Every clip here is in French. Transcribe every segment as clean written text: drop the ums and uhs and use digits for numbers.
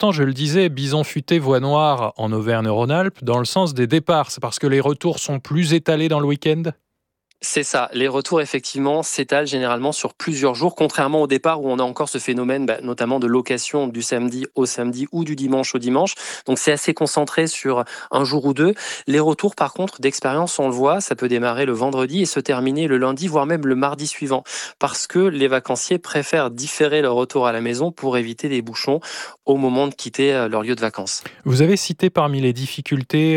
pourtant, je le disais, bison futé, voie noire en Auvergne-Rhône-Alpes, dans le sens des départs. C'est parce que les retours sont plus étalés dans le week-end ? C'est ça. Les retours, effectivement, s'étalent généralement sur plusieurs jours, contrairement au départ où on a encore ce phénomène, notamment de location du samedi au samedi ou du dimanche au dimanche. Donc, c'est assez concentré sur un jour ou deux. Les retours, par contre, d'expérience, on le voit, ça peut démarrer le vendredi et se terminer le lundi, voire même le mardi suivant. Parce que les vacanciers préfèrent différer leur retour à la maison pour éviter des bouchons au moment de quitter leur lieu de vacances. Vous avez cité parmi les difficultés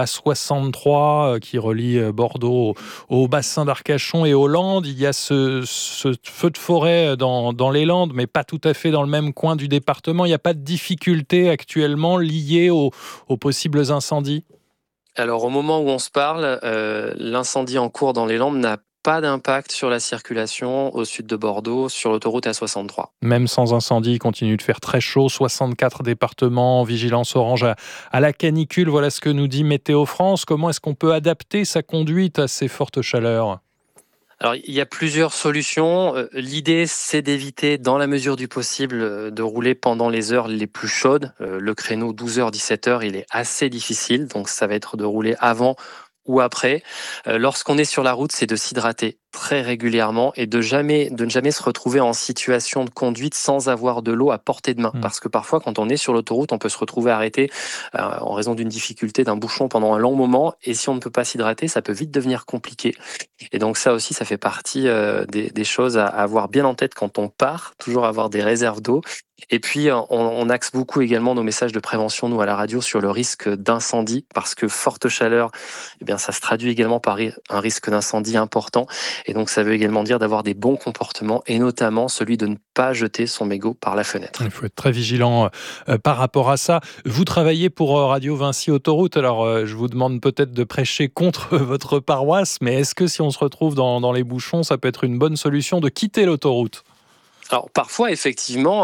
l'A63 qui relie Bordeaux au bassin d'Arcachon et aux Landes. Il y a ce feu de forêt dans les Landes, mais pas tout à fait dans le même coin du département. Il n'y a pas de difficultés actuellement liées aux possibles incendies ? Alors, au moment où on se parle, l'incendie en cours dans les Landes n'a pas d'impact sur la circulation au sud de Bordeaux, sur l'autoroute A63. Même sans incendie, il continue de faire très chaud. 64 départements, vigilance orange à la canicule. Voilà ce que nous dit Météo France. Comment est-ce qu'on peut adapter sa conduite à ces fortes chaleurs ? Alors, il y a plusieurs solutions. L'idée, c'est d'éviter, dans la mesure du possible, de rouler pendant les heures les plus chaudes. Le créneau 12h, 17h, il est assez difficile. Donc, ça va être de rouler avant ou après. Lorsqu'on est sur la route, c'est de s'hydrater très régulièrement et de ne jamais se retrouver en situation de conduite sans avoir de l'eau à portée de main. Parce que parfois, quand on est sur l'autoroute, on peut se retrouver arrêté en raison d'une difficulté, d'un bouchon pendant un long moment. Et si on ne peut pas s'hydrater, ça peut vite devenir compliqué. Et donc ça aussi, ça fait partie des choses à avoir bien en tête quand on part, toujours avoir des réserves d'eau. Et puis, on axe beaucoup également nos messages de prévention, nous, à la radio, sur le risque d'incendie, parce que forte chaleur, eh bien, ça se traduit également par un risque d'incendie important. Et donc, ça veut également dire d'avoir des bons comportements, et notamment celui de ne pas jeter son mégot par la fenêtre. Il faut être très vigilant par rapport à ça. Vous travaillez pour Radio Vinci Autoroute, alors je vous demande peut-être de prêcher contre votre paroisse, mais est-ce que si on se retrouve dans les bouchons, ça peut être une bonne solution de quitter l'autoroute ? Alors parfois, effectivement,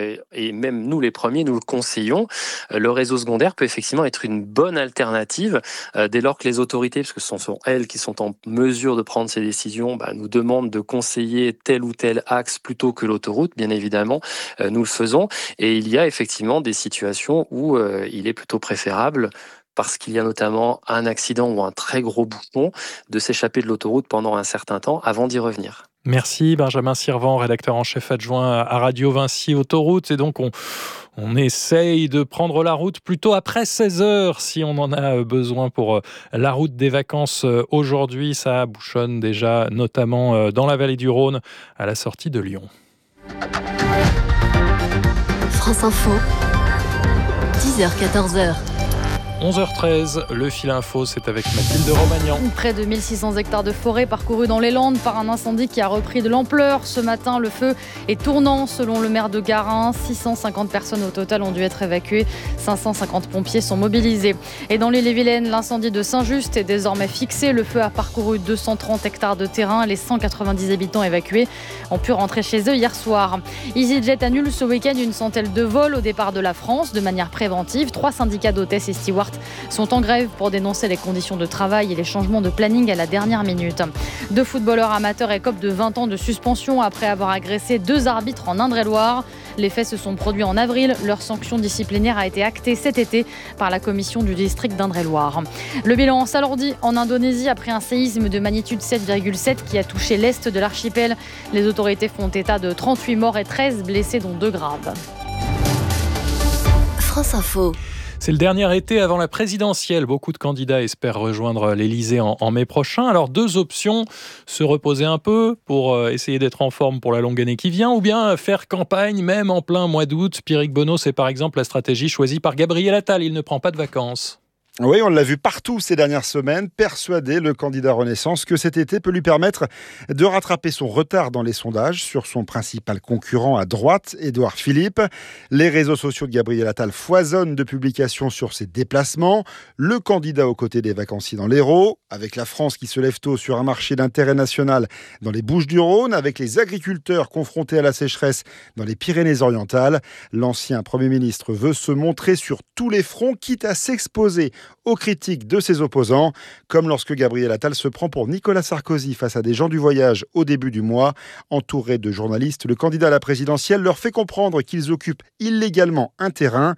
et même nous les premiers, nous le conseillons, le réseau secondaire peut effectivement être une bonne alternative dès lors que les autorités, parce que ce sont elles qui sont en mesure de prendre ces décisions, nous demandent de conseiller tel ou tel axe plutôt que l'autoroute, bien évidemment, nous le faisons. Et il y a effectivement des situations où il est plutôt préférable, parce qu'il y a notamment un accident ou un très gros bouchon, de s'échapper de l'autoroute pendant un certain temps avant d'y revenir. Merci Benjamin Sirvent, rédacteur en chef adjoint à Radio Vinci Autoroute. Et donc on essaye de prendre la route plutôt après 16h si on en a besoin pour la route des vacances aujourd'hui. Ça bouchonne déjà notamment dans la vallée du Rhône à la sortie de Lyon. France Info, 10h-14h. 11h13, le fil info, c'est avec Mathilde Romagnan. Près de 1600 hectares de forêt parcourus dans les Landes par un incendie qui a repris de l'ampleur. Ce matin, le feu est tournant selon le maire de Garin. 650 personnes au total ont dû être évacuées. 550 pompiers sont mobilisés. Et dans l'Ille-et-Vilaine, l'incendie de Saint-Just est désormais fixé. Le feu a parcouru 230 hectares de terrain. Les 190 habitants évacués ont pu rentrer chez eux hier soir. EasyJet annule ce week-end une centaine de vols au départ de la France de manière préventive. 3 syndicats d'hôtesses et stewards sont en grève pour dénoncer les conditions de travail et les changements de planning à la dernière minute. 2 footballeurs amateurs écopent de 20 ans de suspension après avoir agressé 2 arbitres en Indre-et-Loire. Les faits se sont produits en avril. Leur sanction disciplinaire a été actée cet été par la commission du district d'Indre-et-Loire. Le bilan s'alourdit en Indonésie après un séisme de magnitude 7,7 qui a touché l'est de l'archipel. Les autorités font état de 38 morts et 13 blessés, dont 2 graves. France Info. C'est le dernier été avant la présidentielle. Beaucoup de candidats espèrent rejoindre l'Élysée en mai prochain. Alors 2 options, se reposer un peu pour essayer d'être en forme pour la longue année qui vient, ou bien faire campagne même en plein mois d'août. Pierrick Bonneau, c'est par exemple la stratégie choisie par Gabriel Attal. Il ne prend pas de vacances. Oui, on l'a vu partout ces dernières semaines, persuadé, le candidat Renaissance, que cet été peut lui permettre de rattraper son retard dans les sondages sur son principal concurrent à droite, Édouard Philippe. Les réseaux sociaux de Gabriel Attal foisonnent de publications sur ses déplacements. Le candidat aux côtés des vacanciers dans l'Hérault, avec la France qui se lève tôt sur un marché d'intérêt national dans les Bouches-du-Rhône, avec les agriculteurs confrontés à la sécheresse dans les Pyrénées-Orientales. L'ancien Premier ministre veut se montrer sur tous les fronts, quitte à s'exposer aux critiques de ses opposants, comme lorsque Gabriel Attal se prend pour Nicolas Sarkozy face à des gens du voyage au début du mois. Entouré de journalistes, le candidat à la présidentielle leur fait comprendre qu'ils occupent illégalement un terrain.